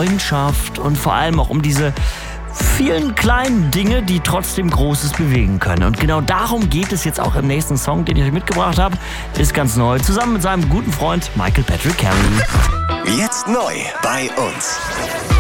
Freundschaft und vor allem auch um diese vielen kleinen Dinge, die trotzdem Großes bewegen können. Und genau darum geht es jetzt auch im nächsten Song, den ich euch mitgebracht habe. Ist ganz neu, zusammen mit seinem guten Freund Michael Patrick Carey. Jetzt neu bei uns.